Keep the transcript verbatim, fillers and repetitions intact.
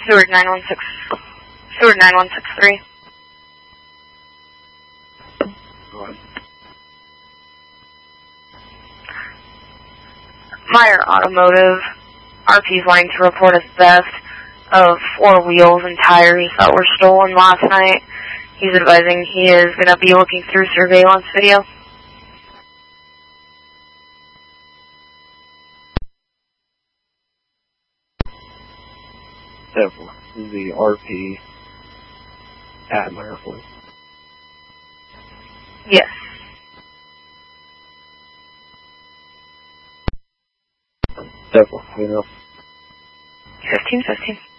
Seward nine one six, Seward nine one six three. Go ahead. Meyer Automotive, R P's wanting to report a theft of four wheels and tires that were stolen last night. He's advising he is going to be looking through surveillance video. Definitely. This is the R P at Meyer Ford. Yes. Definitely. You know. fifteen fifteen.